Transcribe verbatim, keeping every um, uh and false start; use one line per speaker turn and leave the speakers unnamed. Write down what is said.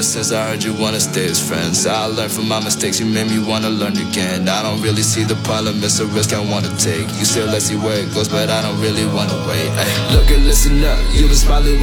since I heard you wanna stay as friends. I learned from my mistakes, you made me wanna learn again. I don't really see the problem, it's a risk I wanna take. You said let's see where it goes, but I don't really wanna wait. Ay, look and listen up, you've been smiling